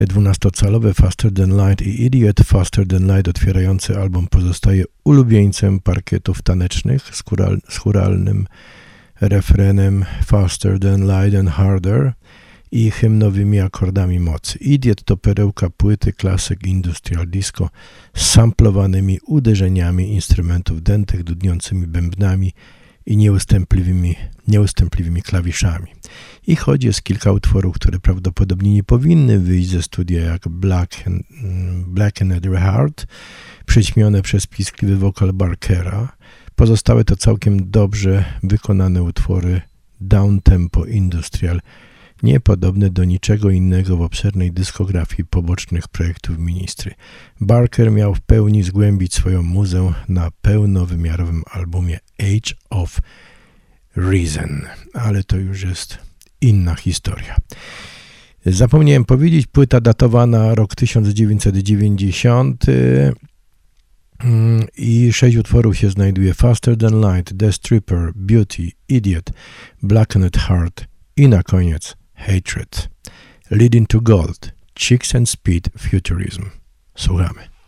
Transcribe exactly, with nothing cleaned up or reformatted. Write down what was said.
dwunastocalowe Faster Than Light i Idiot. Faster Than Light, otwierający album, pozostaje ulubieńcem parkietów tanecznych z, chóral, z chóralnym refrenem Faster Than Light and Harder i hymnowymi akordami mocy. Idiot to perełka płyty klasyk industrial disco z samplowanymi uderzeniami instrumentów dętych, dudniącymi bębnami i nieustępliwymi, nieustępliwymi klawiszami. I choć jest kilka utworów, które prawdopodobnie nie powinny wyjść ze studia, jak Black and, Black and Heart, przyćmione przez piskliwy wokal Barkera, pozostałe to całkiem dobrze wykonane utwory downtempo industrial, niepodobne do niczego innego w obszernej dyskografii pobocznych projektów Ministry. Barker miał w pełni zgłębić swoją muzę na pełnowymiarowym albumie Age of Reason, ale to już jest inna historia. Zapomniałem powiedzieć, płyta datowana rok tysiąc dziewięćset dziewięćdziesiąty i sześć utworów się znajduje: Faster Than Light, The Stripper, Beauty, Idiot, Blackened Heart i na koniec Hatred. Leading to Gold, Chicks and Speed, Futurism. Słuchamy.